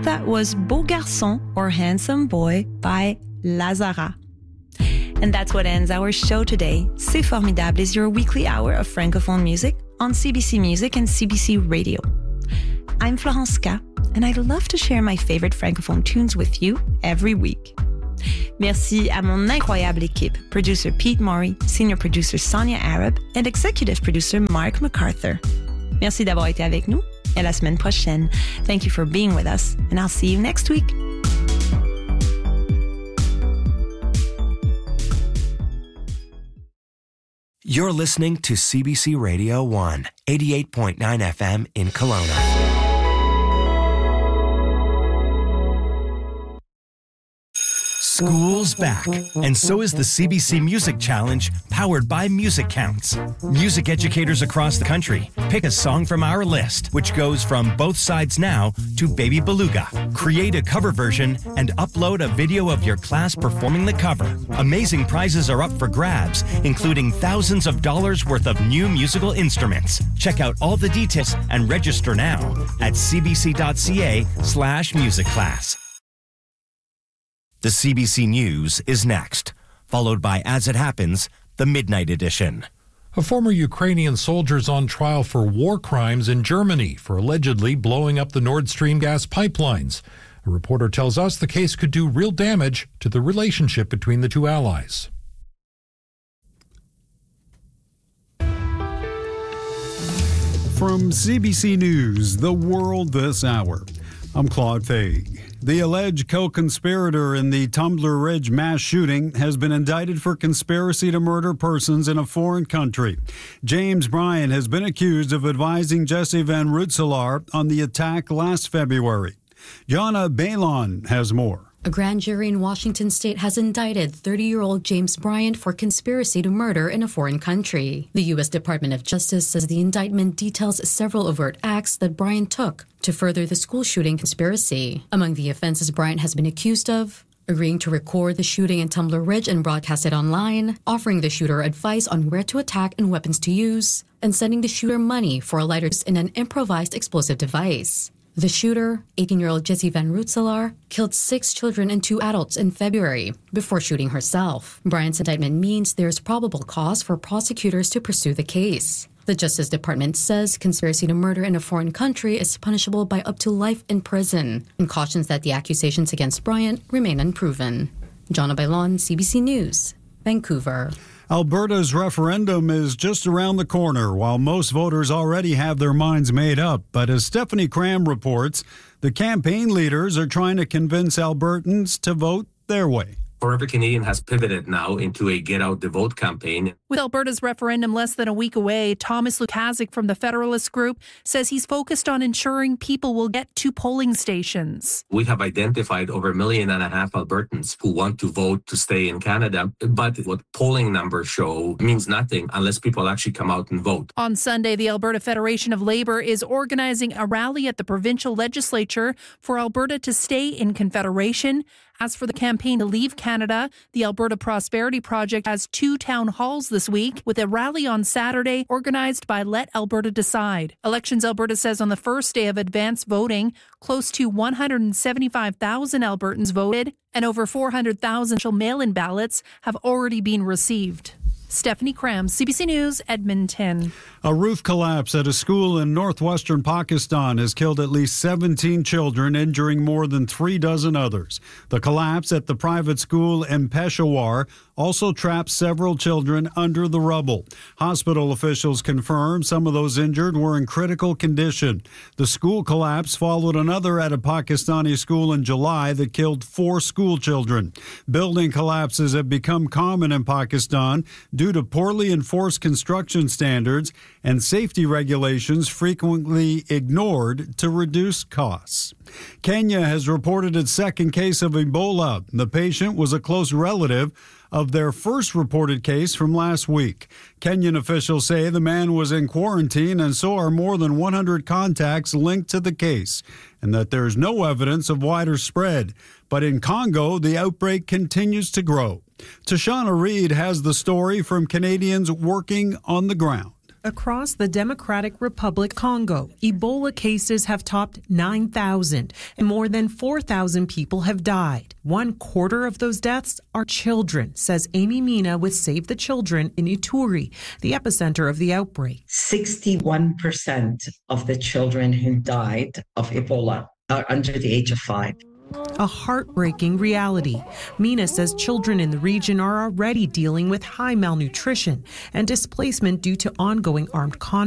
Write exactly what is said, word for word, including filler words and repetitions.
That was Beau Garçon or Handsome Boy by Lazara. And that's what ends our show today. C'est Formidable is your weekly hour of Francophone music on C B C Music and C B C Radio. I'm Florence K, and I'd love to share my favorite Francophone tunes with you every week. Merci à mon incroyable équipe, producer Pete Maury, senior producer Sonia Arab, and executive producer Mark MacArthur. Merci d'avoir été avec nous, et à la semaine prochaine. Thank you for being with us, and I'll see you next week. You're listening to C B C Radio one, eighty-eight point nine F M in Kelowna. School's back, and so is the C B C Music Challenge, powered by Music Counts. Music educators across the country pick a song from our list, which goes from Both Sides Now to Baby Beluga. Create a cover version and upload a video of your class performing the cover. Amazing prizes are up for grabs, including thousands of dollars worth of new musical instruments. Check out all the details and register now at cbc.ca slash music class. The C B C News is next, followed by As It Happens, the Midnight Edition. A former Ukrainian soldier is on trial for war crimes in Germany for allegedly blowing up the Nord Stream gas pipelines. A reporter tells us the case could do real damage to the relationship between the two allies. From C B C News, The World This Hour, I'm Claude Fay. The alleged co-conspirator in the Tumbler Ridge mass shooting has been indicted for conspiracy to murder persons in a foreign country. James Bryan has been accused of advising Jesse Van Rensselaer on the attack last February. Jana Balon has more. A grand jury in Washington state has indicted thirty-year-old James Bryant for conspiracy to murder in a foreign country. The U S Department of Justice says the indictment details several overt acts that Bryant took to further the school shooting conspiracy. Among the offenses Bryant has been accused of: agreeing to record the shooting in Tumbler Ridge and broadcast it online, offering the shooter advice on where to attack and weapons to use, and sending the shooter money for a lighter in an improvised explosive device. The shooter, eighteen-year-old Jessie Van Rensselaer, killed six children and two adults in February before shooting herself. Bryant's indictment means there's probable cause for prosecutors to pursue the case. The Justice Department says conspiracy to murder in a foreign country is punishable by up to life in prison and cautions that the accusations against Bryant remain unproven. Jana Bailon, C B C News, Vancouver. Alberta's referendum is just around the corner, while most voters already have their minds made up. But as Stephanie Cram reports, the campaign leaders are trying to convince Albertans to vote their way. Forever Canadian has pivoted now into a Get Out the Vote campaign. With Alberta's referendum less than a week away, Thomas Lukaszuk from the Federalist Group says he's focused on ensuring people will get to polling stations. We have identified over a million and a half Albertans who want to vote to stay in Canada, but what polling numbers show means nothing unless people actually come out and vote. On Sunday, the Alberta Federation of Labour is organizing a rally at the provincial legislature for Alberta to stay in Confederation. As for the campaign to leave Canada, the Alberta Prosperity Project has two town halls this week, with a rally on Saturday organized by Let Alberta Decide. Elections Alberta says on the first day of advance voting, close to one hundred seventy-five thousand Albertans voted, and over four hundred thousand mail-in ballots have already been received. Stephanie Cram, C B C News, Edmonton. A roof collapse at a school in northwestern Pakistan has killed at least seventeen children, injuring more than three dozen others. The collapse at the private school in Peshawar also trapped several children under the rubble. Hospital officials confirm some of those injured were in critical condition. The school collapse followed another at a Pakistani school in July that killed four school children. Building collapses have become common in Pakistan due to poorly enforced construction standards and safety regulations frequently ignored to reduce costs. Kenya has reported its second case of Ebola. The patient was a close relative of their first reported case from last week. Kenyan officials say the man was in quarantine, and so are more than one hundred contacts linked to the case, and that there is no evidence of wider spread. But in Congo, the outbreak continues to grow. Tashana Reid has the story from Canadians working on the ground. Across the Democratic Republic Congo, Ebola cases have topped nine thousand, and more than four thousand people have died. One quarter of those deaths are children, says Amy Mina with Save the Children in Ituri, the epicenter of the outbreak. sixty-one percent of the children who died of Ebola are under the age of five. A heartbreaking reality. Mina says children in the region are already dealing with high malnutrition and displacement due to ongoing armed conflict.